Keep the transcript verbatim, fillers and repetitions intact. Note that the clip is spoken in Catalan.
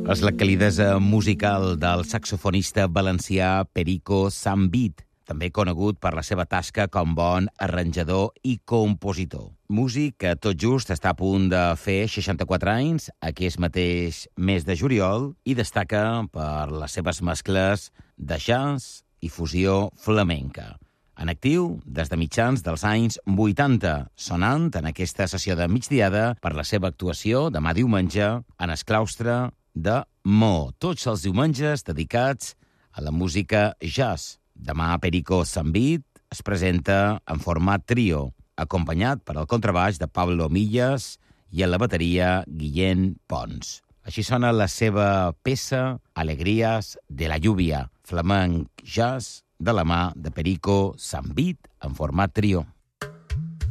És la calidesa musical del saxofonista valencià Perico Sambit, també conegut per la seva tasca com bon arranjador i compositor. Músic que tot just està a punt de fer seixanta-quatre anys, aquest mateix mes de juliol, i destaca per les seves mescles de jazz i fusió flamenca. En actiu des de mitjans dels anys vuitanta, sonant en aquesta sessió de migdiada per la seva actuació demà diumenge en el claustre de Mo. Tots els diumenges dedicats a la música jazz. Demà Perico Sambit es presenta en format trio, acompanyat per al contrabaix de Pablo Millas i a la bateria Guillem Pons. Així sona la seva peça Alegrías de la lluvia, flamenc jazz de la mà de Perico Sambit en format trio.